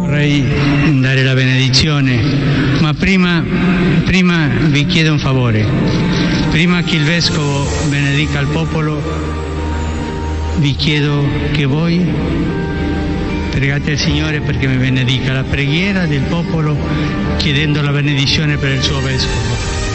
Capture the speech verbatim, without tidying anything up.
Vorrei dare la benedizione, ma prima, prima vi chiedo un favore. Prima che il Vescovo benedica il popolo, vi chiedo che voi pregate il Signore perché mi benedica la preghiera del popolo, chiedendo la benedizione per il suo Vescovo.